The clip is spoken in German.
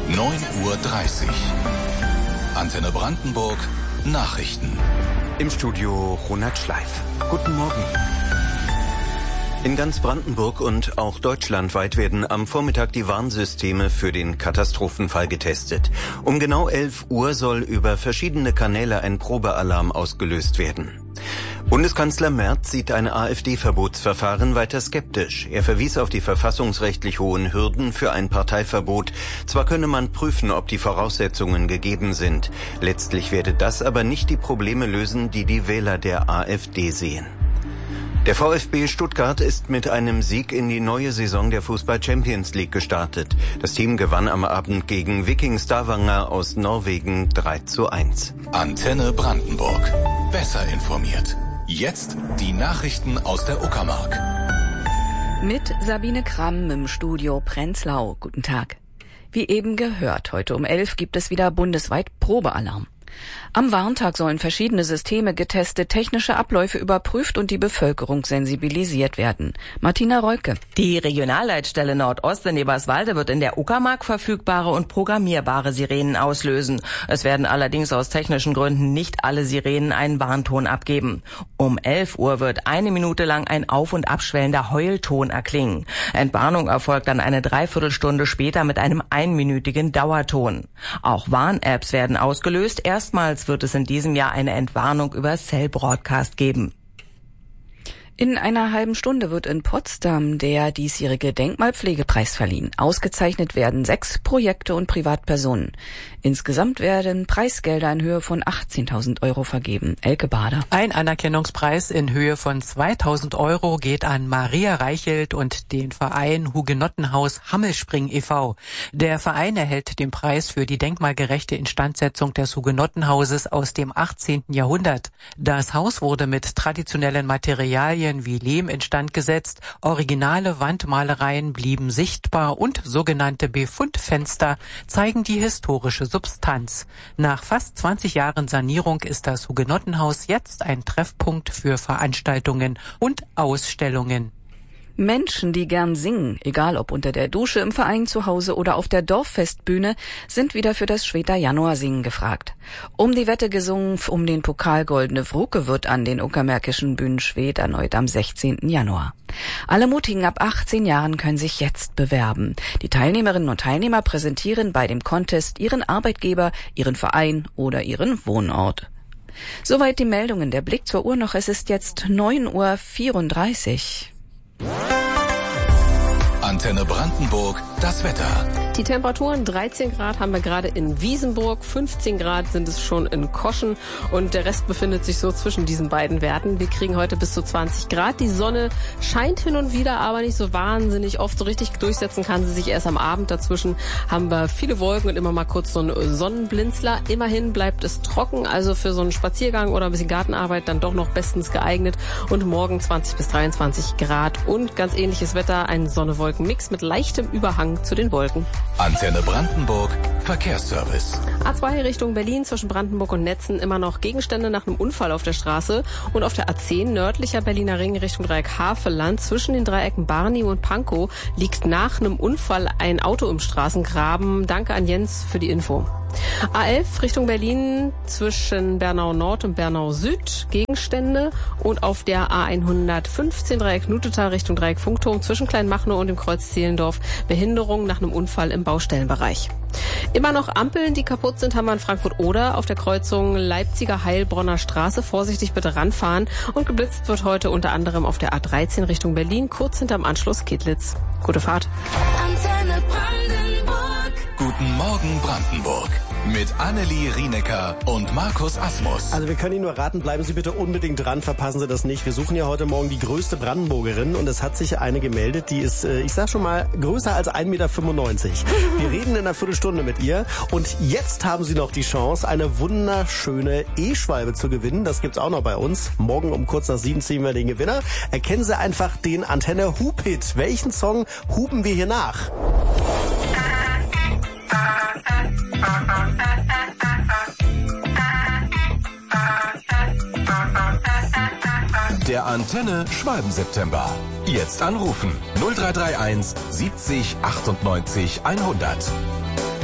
9:30 Uhr. Antenne Brandenburg Nachrichten. Im Studio Ronald Schleif. Guten Morgen. In ganz Brandenburg und auch deutschlandweit werden am Vormittag die Warnsysteme für den Katastrophenfall getestet. Um genau 11 Uhr soll über verschiedene Kanäle ein Probealarm ausgelöst werden. Bundeskanzler Merz sieht ein AfD-Verbotsverfahren weiter skeptisch. Er verwies auf die verfassungsrechtlich hohen Hürden für ein Parteiverbot. Zwar könne man prüfen, ob die Voraussetzungen gegeben sind. Letztlich werde das aber nicht die Probleme lösen, die die Wähler der AfD sehen. Der VfB Stuttgart ist mit einem Sieg in die neue Saison der Fußball-Champions League gestartet. Das Team gewann am Abend gegen Viking Stavanger aus Norwegen 3:1. Antenne Brandenburg. Besser informiert. Jetzt die Nachrichten aus der Uckermark. Mit Sabine Kramm im Studio Prenzlau. Guten Tag. Wie eben gehört, heute um 11 gibt es wieder bundesweit Probealarm. Am Warntag sollen verschiedene Systeme getestet, technische Abläufe überprüft und die Bevölkerung sensibilisiert werden. Martina Reuke. Die Regionalleitstelle Nordost in Eberswalde wird in der Uckermark verfügbare und programmierbare Sirenen auslösen. Es werden allerdings aus technischen Gründen nicht alle Sirenen einen Warnton abgeben. Um 11 Uhr wird 1 Minute lang ein auf- und abschwellender Heulton erklingen. Entwarnung erfolgt dann eine Dreiviertelstunde später mit einem einminütigen Dauerton. Auch Warn-Apps werden ausgelöst. Erstmals wird es in diesem Jahr eine Entwarnung über Cell Broadcast geben. In einer halben Stunde wird in Potsdam der diesjährige Denkmalpflegepreis verliehen. Ausgezeichnet werden 6 Projekte und Privatpersonen. Insgesamt werden Preisgelder in Höhe von 18.000 Euro vergeben. Elke Bader. Ein Anerkennungspreis in Höhe von 2.000 Euro geht an Maria Reichelt und den Verein Hugenottenhaus Hammelspring e.V. Der Verein erhält den Preis für die denkmalgerechte Instandsetzung des Hugenottenhauses aus dem 18. Jahrhundert. Das Haus wurde mit traditionellen Materialien wie Lehm instand gesetzt, originale Wandmalereien blieben sichtbar und sogenannte Befundfenster zeigen die historische Substanz. Nach fast 20 Jahren Sanierung ist das Hugenottenhaus jetzt ein Treffpunkt für Veranstaltungen und Ausstellungen. Menschen, die gern singen, egal ob unter der Dusche, im Verein zu Hause oder auf der Dorffestbühne, sind wieder für das Schweder Januarsingen gefragt. Um die Wette gesungen um den Pokal Goldene Fruke wird an den uckermärkischen Bühnen Schwedt erneut am 16. Januar. Alle Mutigen ab 18 Jahren können sich jetzt bewerben. Die Teilnehmerinnen und Teilnehmer präsentieren bei dem Contest ihren Arbeitgeber, ihren Verein oder ihren Wohnort. Soweit die Meldungen. Der Blick zur Uhr noch. Es ist jetzt 9:34 Uhr. Antenne Brandenburg, das Wetter. Die Temperaturen 13 Grad haben wir gerade in Wiesenburg, 15 Grad sind es schon in Koschen und der Rest befindet sich so zwischen diesen beiden Werten. Wir kriegen heute bis zu 20 Grad. Die Sonne scheint hin und wieder, aber nicht so wahnsinnig oft. So richtig durchsetzen kann sie sich erst am Abend. Dazwischen haben wir viele Wolken und immer mal kurz so einen Sonnenblinzler. Immerhin bleibt es trocken, also für so einen Spaziergang oder ein bisschen Gartenarbeit dann doch noch bestens geeignet. Und morgen 20 bis 23 Grad und ganz ähnliches Wetter, ein Sonne-Wolken-Mix mit leichtem Überhang zu den Wolken. Antenne Brandenburg, Verkehrsservice. A2 Richtung Berlin zwischen Brandenburg und Netzen immer noch Gegenstände nach einem Unfall auf der Straße. Und auf der A10 nördlicher Berliner Ring Richtung Dreieck Havelland zwischen den Dreiecken Barnim und Pankow liegt nach einem Unfall ein Auto im Straßengraben. Danke an Jens für die Info. A11 Richtung Berlin zwischen Bernau Nord und Bernau Süd Gegenstände und auf der A115 Dreieck Nutetal Richtung Dreieck Funkturm zwischen Kleinmachnow und dem Kreuz Zehlendorf Behinderung nach einem Unfall im Baustellenbereich. Immer noch Ampeln, die kaputt sind, haben wir in Frankfurt-Oder auf der Kreuzung Leipziger Heilbronner Straße. Vorsichtig bitte ranfahren. Und geblitzt wird heute unter anderem auf der A13 Richtung Berlin, kurz hinterm Anschluss Kedlitz. Gute Fahrt. Antenne Brandenburg. Guten Morgen Brandenburg. Mit Annelie Rienecker und Markus Asmus. Also wir können Ihnen nur raten, bleiben Sie bitte unbedingt dran, verpassen Sie das nicht. Wir suchen ja heute Morgen die größte Brandenburgerin und es hat sich eine gemeldet, die ist, ich sag schon mal, größer als 1,95 Meter. Wir reden in einer Viertelstunde mit ihr und jetzt haben Sie noch die Chance, eine wunderschöne E-Schwalbe zu gewinnen. Das gibt's auch noch bei uns. Morgen um kurz nach 7 ziehen wir den Gewinner. Erkennen Sie einfach den Antenne Hub-Hit. Welchen Song hupen wir hier nach? Der Antenne Schwalben-September. Jetzt anrufen 0331 70 98 100.